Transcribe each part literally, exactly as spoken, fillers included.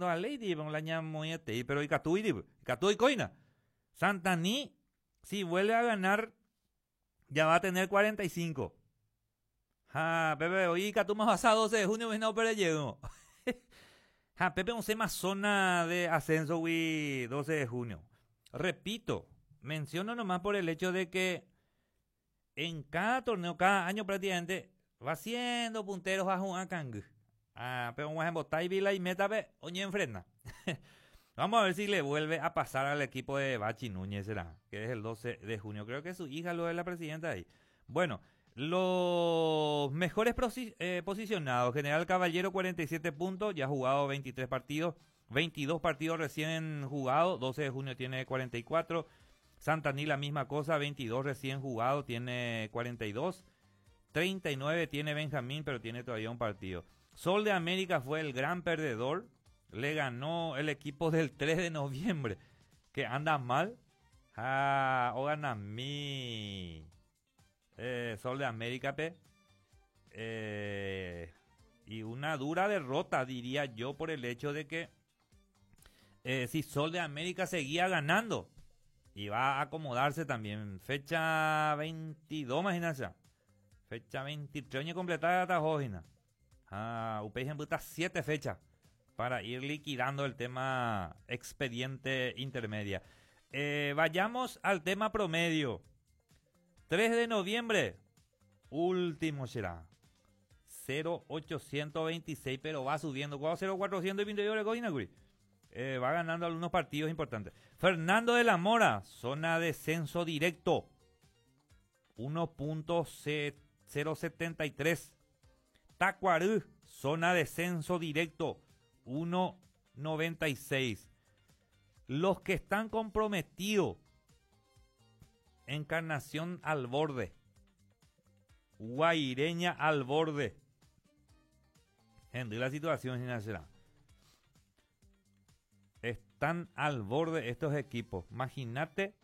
tanto a Lady, pero la llamo este, pero y Catuidi, Catuy Coina. Santaní, si vuelve a ganar, ya va a tener cuarenta y cinco. Ah, Pepe, hoy Catu más pasado doce de junio, no, pero llego. Ah, Pepe, un más zona de ascenso, güey, doce de junio. Repito, menciono nomás por el hecho de que en cada torneo, cada año prácticamente, va siendo punteros a jugar Kang. Ah, pero vamos a botar y vila y meta, oye, enfrenta. Vamos a ver si le vuelve a pasar al equipo de Bachi Núñez, será, que es el doce de junio. Creo que su hija lo es la presidenta ahí. Bueno, los mejores posi eh, posicionados. General Caballero, cuarenta y siete puntos, ya ha jugado veintitrés partidos. veintidós partidos recién jugados, doce de junio tiene cuarenta y cuatro. Santaní la misma cosa, veintidós recién jugados, tiene cuarenta y dos. treinta y nueve tiene Benjamín, pero tiene todavía un partido. Sol de América fue el gran perdedor. Le ganó el equipo del tres de noviembre, que anda mal. Ah, o gana mi eh, Sol de América, pe. Eh, y una dura derrota, diría yo, por el hecho de que eh, si Sol de América seguía ganando, iba a acomodarse también. Fecha veintidós, imagínate. Fecha veintitrés, año completada esta página. Ah, U P en puta siete fechas para ir liquidando el tema expediente intermedia. Eh, vayamos al tema promedio. tres de noviembre, último será. cero ochocientos veintiséis, pero va subiendo. cero cuatrocientos veintidós de Cojina, eh, va ganando algunos partidos importantes. Fernando de la Mora, zona de descenso directo. uno punto cero setenta y tres. Tacuarú, zona de descenso directo. uno punto noventa y seis. Los que están comprometidos. Encarnación al borde. Guaireña al borde. Gente, la situación financiera. Están al borde estos equipos. Imagínate.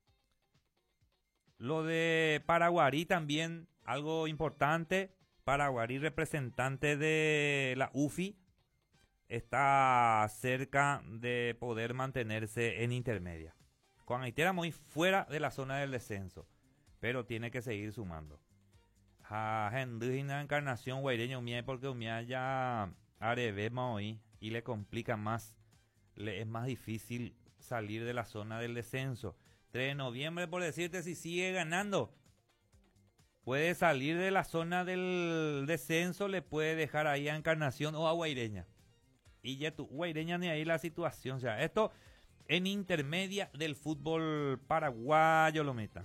Lo de Paraguarí también, algo importante. Paraguarí, representante de la U F I, está cerca de poder mantenerse en intermedia. Con Haití era muy fuera de la zona del descenso, pero tiene que seguir sumando. A Hendrina Encarnación Guaireño Umia, porque Umia ya arevema hoy y le complica más. Le es más difícil salir de la zona del descenso. tres de noviembre, por decirte, si sigue ganando, puede salir de la zona del descenso, le puede dejar ahí a Encarnación o a Guaireña. Y ya tu Guaireña ni ahí la situación. O sea, esto en intermedia del fútbol paraguayo lo meta.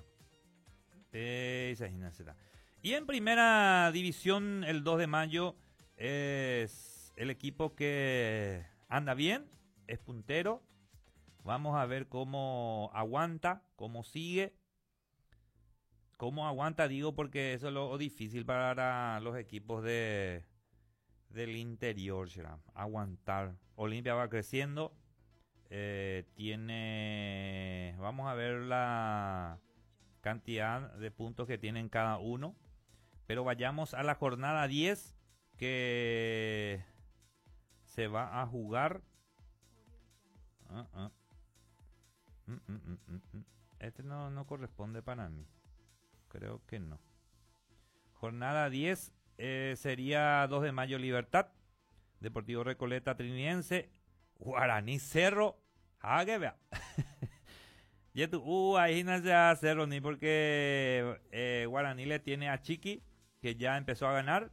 Y en primera división, el dos de mayo, es el equipo que anda bien, es puntero. Vamos a ver cómo aguanta, cómo sigue. ¿Cómo aguanta? Digo porque eso es lo difícil para los equipos de del interior. ¿Será? Aguantar. Olimpia va creciendo. Eh, tiene... Vamos a ver la cantidad de puntos que tienen cada uno. Pero vayamos a la jornada diez, que se va a jugar. Uh, uh. Mm, mm, mm, mm, mm. Este no, no corresponde para mí. Creo que no. Jornada diez eh, sería dos de mayo Libertad, Deportivo Recoleta Triniense, Guaraní Cerro. Ah, que vea. Y tú, uh, ahí no se hace Cerro ni porque eh, Guaraní le tiene a Chiqui, que ya empezó a ganar.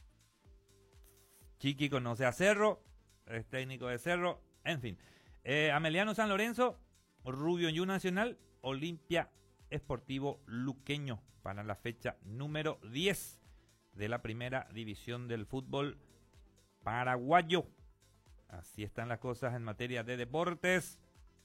Chiqui conoce a Cerro, es técnico de Cerro, en fin. Eh, Ameliano San Lorenzo, Rubio en U Nacional, Olimpia Esportivo Luqueño para la fecha número diez de la primera división del fútbol paraguayo. Así están las cosas en materia de deportes.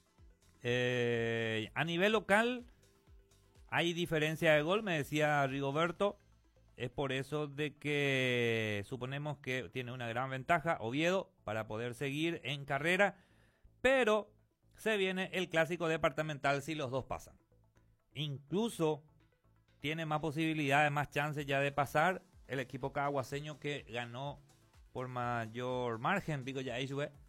Eh, a nivel local hay diferencia de gol, me decía Rigoberto. Es por eso de que suponemos que tiene una gran ventaja Oviedo para poder seguir en carrera, pero se viene el clásico departamental si los dos pasan. Incluso tiene más posibilidades, más chances ya de pasar el equipo caguaseño, que ganó por mayor margen, pico ya ahí sube,